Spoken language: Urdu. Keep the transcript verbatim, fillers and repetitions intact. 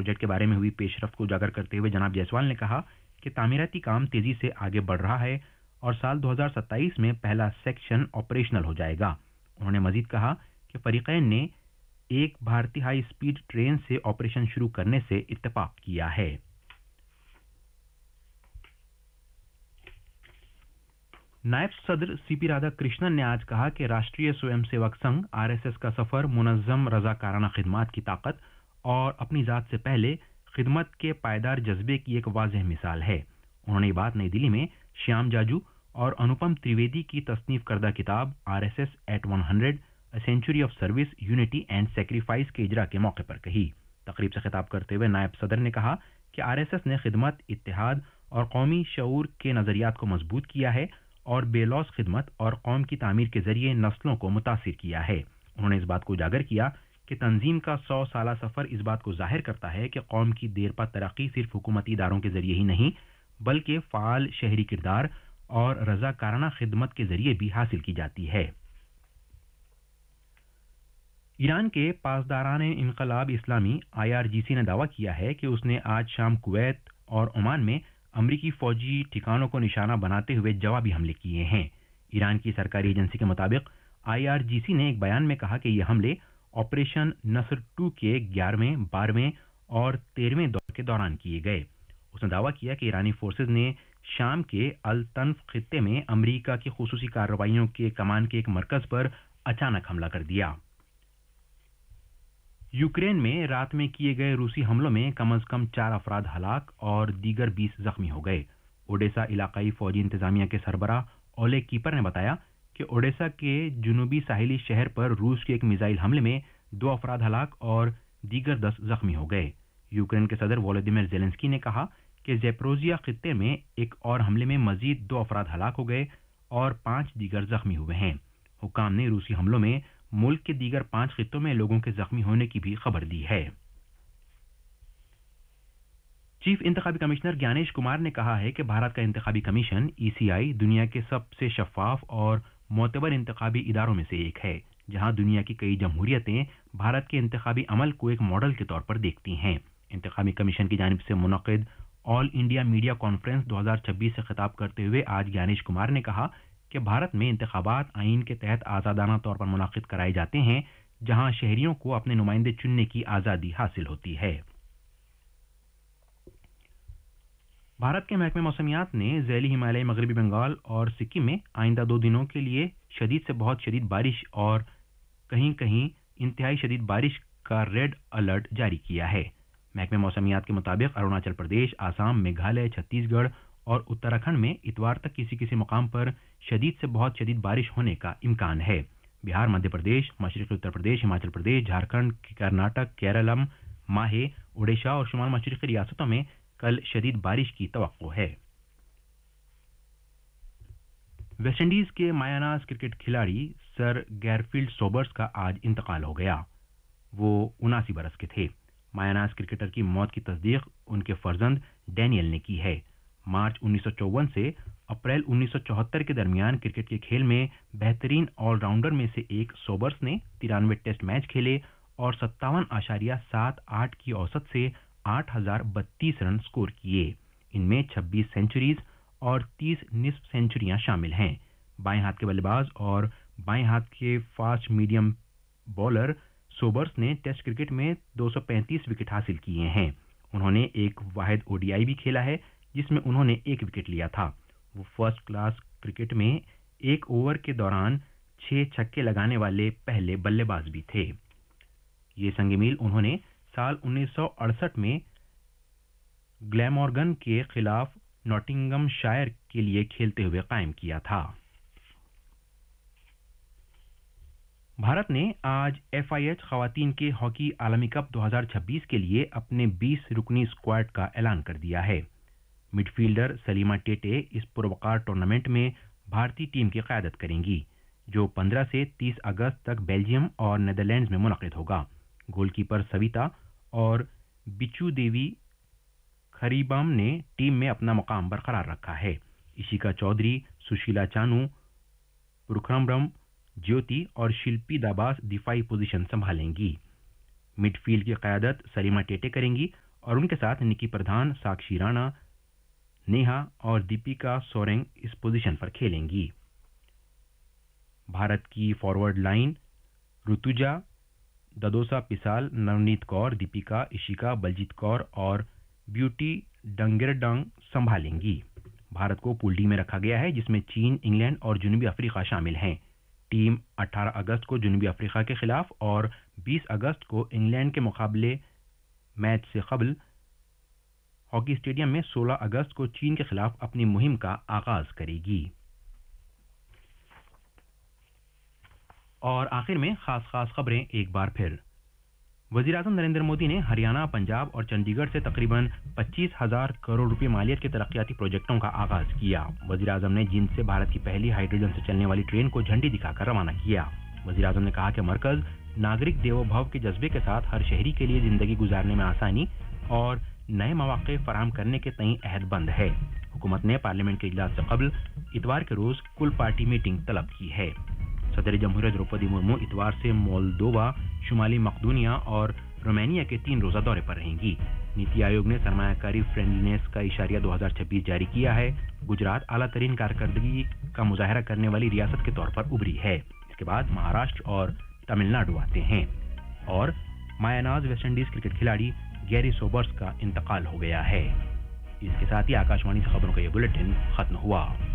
پروجیکٹ کے بارے میں ہوئی پیش رفت کو اجاگر کرتے ہوئے جناب جیسوال نے کہا کہ تعمیراتی کام تیزی سے آگے بڑھ رہا ہے اور سال دو ہزار ستائیس میں پہلا سیکشن آپریشنل ہو جائے گا. انہوں نے مزید کہا کہ فریقین نے ایک بھارتی ہائی اسپیڈ ٹرین سے آپریشن شروع کرنے سے اتفاق کیا ہے. نائب صدر سی پی رادھا کرشنن نے آج کہا کہ Rashtriya سوئم civic Singh R S S کا سفر منظم رضاکارانہ خدمات کی طاقت اور اپنی ذات سے پہلے خدمت کے پائیدار جذبے کی ایک واضح مثال ہے. انہوں نے یہ بات نئی دلی میں شیام جاجو اور انوپم تریویدی کی تصنیف کردہ کتاب R S S at one hundred a century of service unity and sacrifice کے اجرا کے موقع پر کہی. تقریب سے خطاب کرتے ہوئے نائب صدر نے کہا کہ آر ایس ایس نے خدمت، اتحاد اور قومی شعور کے نظریات کو مضبوط کیا ہے اور بے لوث خدمت اور قوم کی تعمیر کے ذریعے نسلوں کو متاثر کیا ہے. انہوں نے اس بات کو اجاگر کیا کہ تنظیم کا سو سالہ سفر اس بات کو ظاہر کرتا ہے کہ قوم کی دیرپا ترقی صرف حکومتی اداروں کے ذریعے ہی نہیں بلکہ فعال شہری کردار اور رضاکارانہ خدمت کے ذریعے بھی حاصل کی جاتی ہے. ایران کے پاسداران انقلاب اسلامی آئی آر جی سی نے دعویٰ کیا ہے کہ اس نے آج شام کویت اور عمان میں امریکی فوجی ٹھکانوں کو نشانہ بناتے ہوئے جوابی حملے کیے ہیں. ایران کی سرکاری ایجنسی کے مطابق آئی آر جی سی نے ایک بیان میں کہا کہ یہ حملے آپریشن نصر ٹو کے گیارہویں، بارہویں اور تیرہویں دور کے دوران کیے گئے. اس نے دعویٰ کیا کہ ایرانی فورسز نے شام کے التنف خطے میں امریکہ کی خصوصی کارروائیوں کے کمان کے ایک مرکز پر اچانک حملہ کر دیا. یوکرین میں رات میں کیے گئے روسی حملوں میں کم از کم چار افراد ہلاک اور دیگر بیس زخمی ہو گئے. اوڈیسا علاقائی فوجی انتظامیہ کے سربراہ اولے کیپر نے بتایا کہ اوڈیسا کے جنوبی ساحلی شہر پر روس کے ایک میزائل حملے میں دو افراد ہلاک اور دیگر دس زخمی ہو گئے. یوکرین کے صدر وولودیمیر زیلنسکی نے کہا کہ زیپروزیا خطے میں ایک اور حملے میں مزید دو افراد ہلاک ہو گئے اور پانچ دیگر زخمی ہوئے ہیں. حکام نے روسی حملوں میں ملک کے دیگر پانچ خطوں میں لوگوں کے زخمی ہونے کی بھی خبر دی ہے. چیف انتخابی کمشنر گیانیش کمار نے کہا ہے کہ بھارت کا انتخابی کمیشن ای سی آئی دنیا کے سب سے شفاف اور معتبر انتخابی اداروں میں سے ایک ہے، جہاں دنیا کی کئی جمہوریتیں بھارت کے انتخابی عمل کو ایک ماڈل کے طور پر دیکھتی ہیں. انتخابی کمیشن کی جانب سے منعقد آل انڈیا میڈیا کانفرنس دو ہزار چھبیس سے خطاب کرتے ہوئے آج گیانیش کمار نے کہا کہ بھارت میں انتخابات آئین کے تحت آزادانہ طور پر منعقد کرائے جاتے ہیں، جہاں شہریوں کو اپنے نمائندے چننے کی آزادی حاصل ہوتی ہے. بھارت کے محکمہ موسمیات نے ذیلی ہمالیائی مغربی بنگال اور سکم میں آئندہ دو دنوں کے لیے شدید سے بہت شدید بارش اور کہیں کہیں انتہائی شدید بارش کا ریڈ الرٹ جاری کیا ہے. محکمہ موسمیات کے مطابق اروناچل پردیش، آسام، میگھالیہ، چھتیس گڑھ اور اتراکھنڈ میں اتوار تک کسی کسی مقام پر شدید سے بہت شدید بارش ہونے کا امکان ہے. بہار، مدھیہ پردیش، مشرقی اتر پردیش، ہماچل پردیش، جھارکھنڈ، کرناٹک، کیرلم، ماہے، اڑیسہ اور شمال مشرقی ریاستوں میں کل شدید بارش کی توقع ہے. ویسٹ انڈیز کے مایاناز کرکٹ کھلاڑی سر گیرفیلڈ سوبرس کا آج انتقال ہو گیا. وہ اناسی برس کے تھے. مایاناز کرکٹر کی موت کی تصدیق ان کے فرزند ڈینیل نے کی ہے. مارچ انیس سو چون سے اپریل انیس سو چوہتر کے درمیان کرکٹ کے کھیل میں بہترین آل راؤنڈر میں سے ایک سوبرس نے ترانوے ٹیسٹ میچ کھیلے اور ستاون اشاریہ سات آٹھ کی اوسط سے آٹھ ہزار بتیس رن سکور کیے. ان میں چھبیس سینچریز اور تیس نصف سینچریاں شامل ہیں. بائیں ہاتھ کے بلے باز اور بائیں ہاتھ کے فاسٹ میڈیم بولر سوبرس نے ٹیسٹ کرکٹ میں دو سو پینتیس وکٹ حاصل کیے ہیں. انہوں نے ایک واحد او ڈی آئی بھی کھیلا ہے جس میں انہوں نے ایک وکٹ لیا تھا. وہ فرسٹ کلاس کرکٹ میں ایک اوور کے دوران چھ چھکے لگانے والے پہلے بلے باز بھی تھے. یہ سنگ میل انہوں نے سال انیس سو اڑسٹھ میں گلیمورگن کے خلاف نوٹنگم شائر کے لیے کھیلتے ہوئے قائم کیا تھا. بھارت نے آج ایف آئی ایچ خواتین کے ہاکی عالمی کپ دو ہزار چھبیس کے لیے اپنے بیس رکنی اسکواڈ کا اعلان کر دیا ہے. مڈ فیلڈر سلیما ٹیٹے اس پروقار ٹورنامنٹ میں بھارتی ٹیم کی قیادت کریں گی جو پندرہ سے تیس اگست تک بیلجیم اور نیدرلینڈز میں منعقد ہوگا. گول کیپر سویتا اور بچو دیوی خریبام نے ٹیم میں اپنا مقام برقرار رکھا ہے. ایشیکا چودھری، سشیلا چانو، پرکھرمبرم، جیوتی اور شلپی داباس دفاعی پوزیشن سنبھالیں گی. مڈ فیلڈ کی قیادت سلیما ٹیٹے کریں گی اور ان کے ساتھ نکی پردھان، ساکشی رانا، نیہا اور دیپیکا سورینگ اس پوزیشن پر کھیلیں گی۔ بھارت کی فارورڈ لائن رتوجا، ددوسا پسال، نونیت کور، دیپیکا، ایشیکا، بلجیت کور اور بیوٹی ڈنگرڈنگ سنبھالیں گی۔ بھارت کو پول ڈی میں رکھا گیا ہے، جس میں چین، انگلینڈ اور جنوبی افریقہ شامل ہیں۔ ٹیم اٹھارہ اگست کو جنوبی افریقہ کے خلاف اور بیس اگست کو انگلینڈ کے مقابلے میچ سے قبل ہاکی اسٹیڈیم میں سولہ اگست کو چین کے خلاف اپنی مہم کا آغاز کرے گی۔ اور آخر میں خاص خاص خبریں ایک بار پھر۔ وزیر اعظم نریندر مودی نے ہریانہ، پنجاب اور چنڈی گڑھ سے تقریباً پچیس ہزار کروڑ روپے مالیت کے ترقیاتی پروجیکٹوں کا آغاز کیا۔ وزیر اعظم نے جیند سے بھارت کی پہلی ہائیڈروجن سے چلنے والی ٹرین کو جھنڈی دکھا کر روانہ کیا۔ وزیر اعظم نے کہا کہ مرکز ناگرک دیو بھو کے جذبے کے ساتھ ہر شہری کے لیے زندگی گزارنے میں آسانی اور نئے مواقع فراہم کرنے کے تئیں عہد بند ہے۔ حکومت نے پارلیمنٹ کے اجلاس سے قبل اتوار کے روز کل پارٹی میٹنگ طلب کی ہے۔ صدر جمہوریہ دروپدی مرمو اتوار سے مولدووا، شمالی مقدونیہ اور رومانیہ کے تین روزہ دورے پر رہیں گی۔ نیتی آیوگ نے سرمایہ کاری فرینڈلینس کا اشاریہ دو ہزار چھبیس جاری کیا ہے۔ گجرات اعلیٰ ترین کارکردگی کا مظاہرہ کرنے والی ریاست کے طور پر ابھری ہے۔ اس کے بعد مہاراشٹر اور تمل ناڈو آتے ہیں۔ اور مایا ناز ویسٹ انڈیز کرکٹ کھلاڑی گیری سوبرس کا انتقال ہو گیا ہے۔ اس کے ساتھ ہی آکاشوانی سے خبروں کا یہ بلیٹن ختم ہوا۔